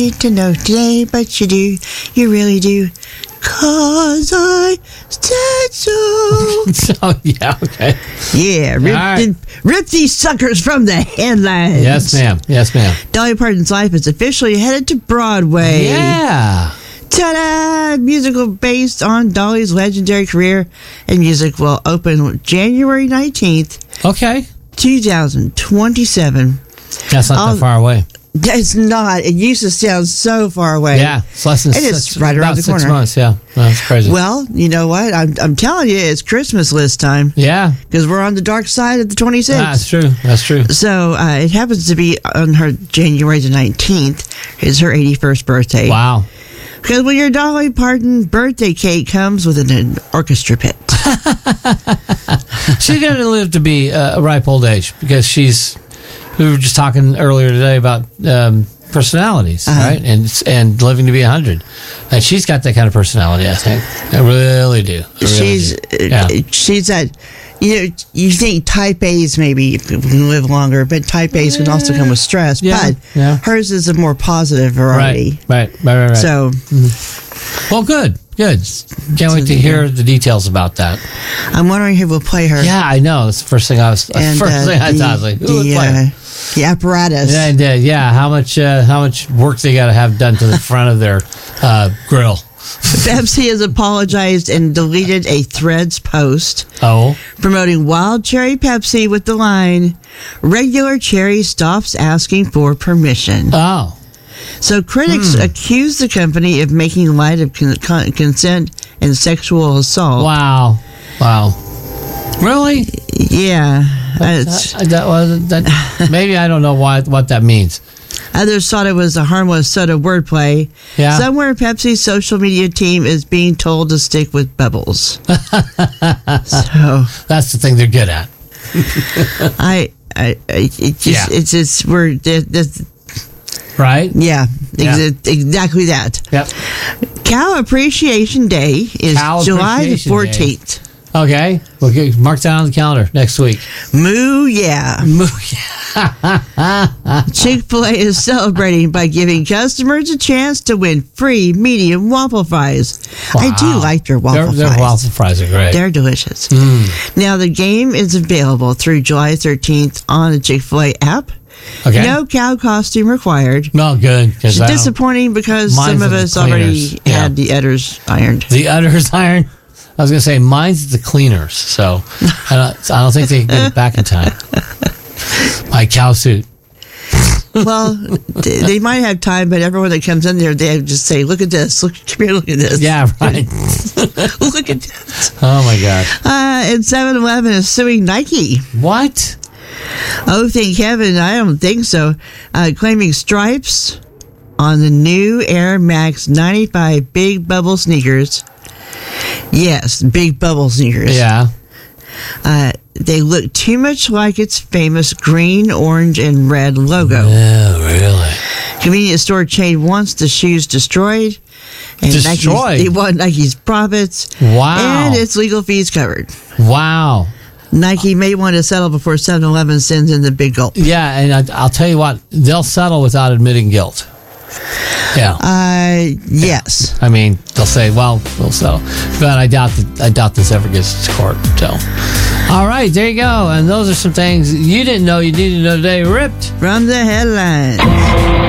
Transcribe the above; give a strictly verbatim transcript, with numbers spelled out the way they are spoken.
Need to know today, but you do, you really do, 'cause I said so. So, yeah, okay. Yeah, rip, right. the, rip these suckers from the headlines. Yes, ma'am. Yes, ma'am. Dolly Parton's life is officially headed to Broadway. Yeah. Ta-da! Musical based on Dolly's legendary career and music will open January nineteenth, Okay. twenty twenty-seven. That's not I'll- that far away. It's not. It used to sound so far away. Yeah. It's less than It is six, right around about the six corner. months. Yeah. That's crazy. Well, you know what? I'm, I'm telling you, it's Christmas list time yeah. because we're on the dark side of the twenty-sixth. That's true. That's true. So uh, it happens to be on her January the nineteenth is her eighty-first birthday. Wow. Because when your Dolly Parton birthday cake comes with an, an orchestra pit. She's going to live to be uh, a ripe old age because she's. We were just talking earlier today about um, personalities, Uh-huh. right? And and living to be a hundred, and she's got that kind of personality. I think I really do. I really she's do. Yeah. uh, she's that. You know, you think type A's maybe can live longer, but type A's can also come with stress. Yeah, But yeah. hers is a more positive variety. Right, right, right, right, right. So, well, good, good. Can't wait to hear the details about that. I'm wondering who will play her. Yeah, I know. That's the first thing I was. And first uh, thing I the, thought, I was like, who would the, play her? uh, the apparatus. Yeah, I did. Yeah, how much? Uh, how much work they got to have done to the front of their uh, grill? Pepsi has apologized and deleted a Threads post Oh, promoting Wild Cherry Pepsi with the line, "Regular cherry stops asking for permission." oh, So critics Hmm. accuse the company of making light of con- con- consent and sexual assault. wow, wow. Really? Yeah. uh, it's- Uh, that was that. Maybe I don't know why what that means. Others thought it was a harmless soda wordplay. Yeah. Somewhere, Pepsi's social media team is being told to stick with bubbles. So That's the thing they're good at. I, I, I it just, Yeah. it's just we're this, this, Right? yeah, Yeah. exa- exactly that. Yep. Cow Appreciation Day is Cow July the Appreciation Day. fourteenth. Okay. We'll get, mark that on the calendar next week. Moo yeah. Chick-fil-A is celebrating by giving customers a chance to win free medium waffle fries. I do Wow. like their waffle their, fries. Their waffle fries are great. They're delicious. Mm. Now, the game is available through July thirteenth on the Chick-fil-A app. Okay. No cow costume required. No, good. 'cause I don't- Disappointing because Mine's some of the us cleaners. already Yeah. had the udders ironed. The udders iron. I was gonna say mine's the cleaners, so I don't. I don't think they can get it back in time. My cow suit. Well, they, they might have time, but everyone that comes in there, they just say, "Look at this! Look, come here! Look at this! Yeah, right. Look at this!" Oh my god. Uh, and seven eleven is suing Nike. What? Oh, thank heaven! I don't think so. Uh, claiming stripes on the new Air Max ninety-five Big Bubble sneakers. Yes, Big Bubble sneakers. Yeah. Uh, they look too much like its famous green, orange, and red logo. Oh, really? Convenience store chain wants the shoes destroyed. And Destroyed? Nike's, they want Nike's profits. Wow. And its legal fees covered. Wow. Nike may want to settle before seven eleven sends in the big gulp. Yeah, and I, I'll tell you what, they'll settle without admitting guilt. Yeah. Uh, yes. I mean, they'll say, "Well, we'll settle," but I doubt that. I doubt this ever gets to court. So, all right, there you go. And those are some things you didn't know you needed to know today. Ripped From the headlines.